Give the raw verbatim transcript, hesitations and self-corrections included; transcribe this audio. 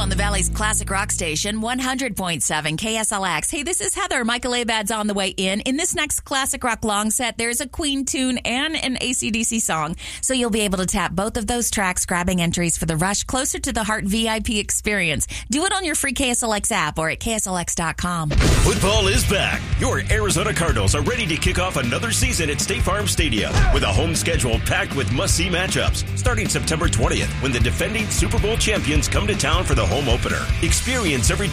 on the Valley's classic rock station, one hundred point seven K S L X. Hey, this is Heather. Michael Abad's on the way in. In this next classic rock long set, there's a Queen tune and an A C D C song. So you'll be able to tap both of those tracks, grabbing entries for the Rush Closer to the Heart V I P experience. Do it on your free K S L X app or at K S L X dot com. Football is back. Your Arizona Cardinals are ready to kick off another season at State Farm Stadium with a home schedule packed with must-see matchups starting September twentieth when the defending Super Bowl champions come to town for the home opener. Experience every